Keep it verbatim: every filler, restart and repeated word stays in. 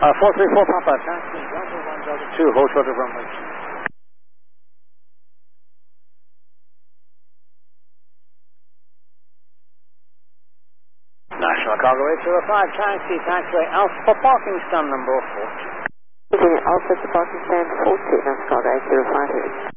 Uh, four three four Papa, taxi, Delta one, Delta two, hold short of runway two. National Cargo eight zero five, taxi, taxiway Alpha for parking stand number four two. Alpha to parking stand four two, National Cargo eight zero five.